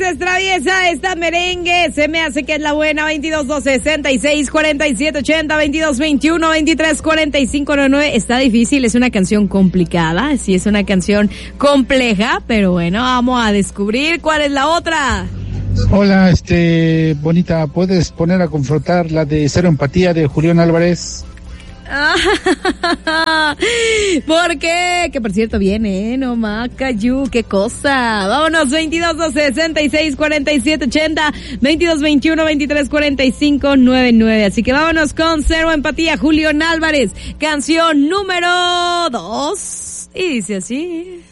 es traviesa esta merengue, se me hace que es la buena. 22-2-66-47-80, 22-21-23-45-99. Está difícil, es una canción complicada, sí, es una canción compleja, pero bueno, vamos a descubrir cuál es la otra. Hola, bonita, ¿puedes poner a confrontar la de Cero Empatía de Julián Álvarez? ¿Por qué? Que por cierto viene, no Macayu, qué cosa. Vámonos, 22-2-66-47-80, 22-21-23-45-99. Así que vámonos con Cero Empatía, Julián Álvarez, canción número 2. Y dice así.